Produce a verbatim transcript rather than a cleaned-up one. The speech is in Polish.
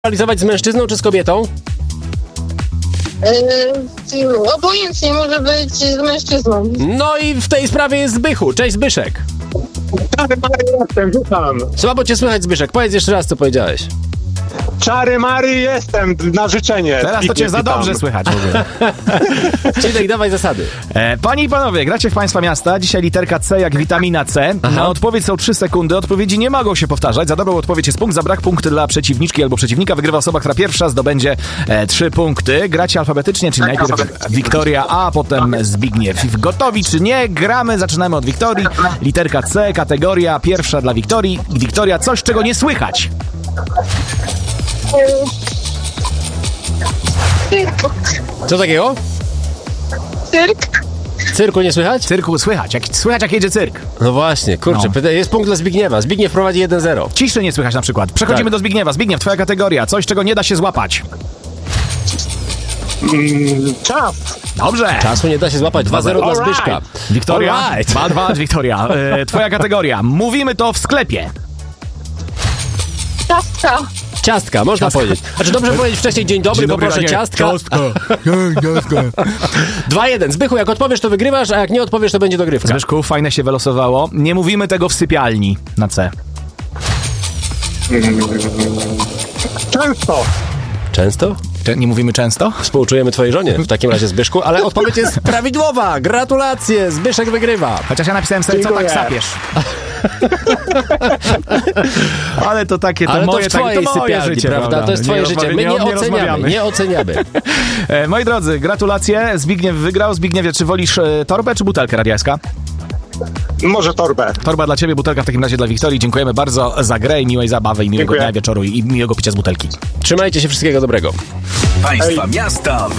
Rywalizować z mężczyzną czy z kobietą? Yy, obojętnie, może być z mężczyzną. No i w tej sprawie jest Zbychu. Cześć Zbyszek. Czary Mary jestem, rzucam. Słabo cię słychać, Zbyszek. Powiedz jeszcze raz, co powiedziałeś. Czary Mary jestem, na życzenie. Teraz to cię za dobrze słychać w ogóle. Czyli dawaj zasady. E, panie i panowie, gracie w państwa miasta. Dzisiaj literka C jak witamina C. Aha. Na odpowiedź są trzy sekundy. Odpowiedzi nie mogą się powtarzać. Za dobrą odpowiedź jest punkt, za brak punkt dla przeciwniczki albo przeciwnika. Wygrywa osoba, która pierwsza zdobędzie e, trzy punkty. Gracie alfabetycznie, czyli najpierw Wiktoria, a potem Zbigniew. Gotowi czy nie? Gramy, zaczynamy od Wiktorii. Literka C, kategoria pierwsza dla Wiktorii. Wiktoria, coś czego nie słychać. Cyrk. Co takiego? Cyrk. Cyrku nie słychać? Cyrku słychać, jak, słychać jak jedzie cyrk. No właśnie, kurczę, No. pyta- jest punkt dla Zbigniewa. Zbigniew prowadzi jeden zero. Ciszy nie słychać na przykład. Przechodzimy Tak. do Zbigniewa. Zbigniew, twoja kategoria. Coś, czego nie da się złapać. Mm, czas. Dobrze. Czasu nie da się złapać. dwa zero dla Alright. Zbyszka. Wiktoria. Alright. dwa dwa, Wiktoria. E, twoja kategoria. Mówimy to w sklepie. Ciastka. Ciastka, można Ciastka. powiedzieć. Znaczy dobrze powiedzieć wcześniej dzień dobry, Dzień dobry, poproszę a nie ciastka. ciastka. dwa jeden. Zbychu, jak odpowiesz, to wygrywasz, a jak nie odpowiesz, to będzie dogrywka. Zbyszku, fajne się wylosowało. Nie mówimy tego w sypialni na C. Często. Często? Cze- Nie mówimy często? Współczujemy twojej żonie w takim razie, Zbyszku, ale odpowiedź jest prawidłowa. Gratulacje, Zbyszek wygrywa. Chociaż ja napisałem sobie, co tak Dziękuję. sapiesz. Ale to takie, to Ale to moje, w twojej tak, to moje sypialni, życie, prawda? To jest twoje Nie życie. rozmawiamy, My nie, nie oceniamy, rozmawiamy. nie oceniamy. E, moi drodzy, gratulacje. Zbigniew wygrał. Zbigniewie, czy wolisz e, torbę czy butelkę radialska? Może torbę. Torba dla ciebie, butelka w takim razie dla Wiktorii. Dziękujemy bardzo za grę i miłej zabawy i miłego Dziękuję. dnia, wieczoru i miłego picia z butelki. Trzymajcie się, wszystkiego dobrego. Państwa miasta